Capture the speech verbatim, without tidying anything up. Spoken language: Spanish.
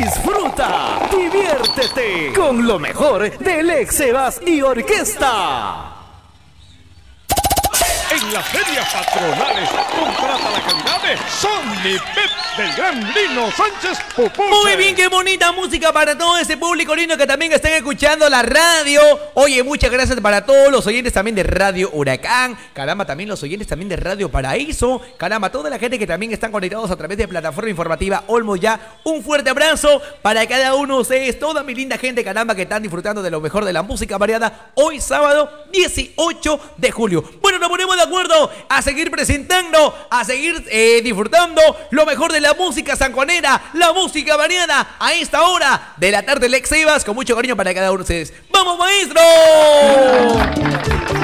Disfruta, diviértete con lo mejor del Exebas y Orquesta. En las ferias patronales, contrata la calidad de Sony Pep del gran Lino Sánchez Pupuche. Muy bien, qué bonita música para todo ese público lindo que también están escuchando la radio. Oye, muchas gracias para todos los oyentes también de Radio Huracán. Caramba, también los oyentes también de Radio Paraíso. Caramba, toda la gente que también están conectados a través de plataforma informativa Olmo Ya. Un fuerte abrazo para cada uno de ustedes, toda mi linda gente, caramba, que están disfrutando de lo mejor de la música variada hoy sábado dieciocho de julio. Bueno, nos ponemos de acuerdo a seguir presentando, a seguir eh, disfrutando lo mejor de la música sanjuanera, la música variada a esta hora de la tarde, Lex Sebas, con mucho cariño para cada uno de ustedes. ¡Vamos, maestro!